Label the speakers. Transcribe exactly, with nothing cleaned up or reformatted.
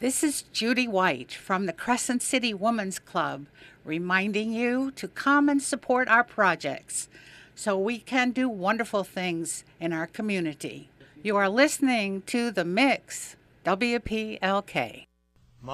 Speaker 1: This is Judy White from the Crescent City Women's Club, reminding you to come and support our projects so we can do wonderful things in our community. You are listening to The Mix, W P L K.